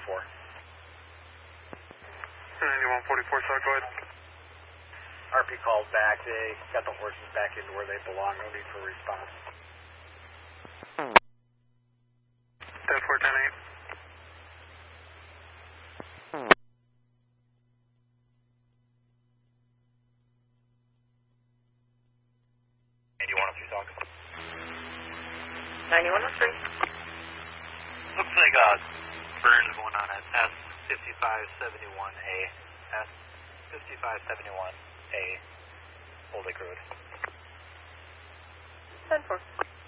9144, so go ahead. RP called back. They got the horses back into where they belong. No need for response. 108. Looks like burn is going on at S5571A. S5571A. Old Lake Road. 10-4.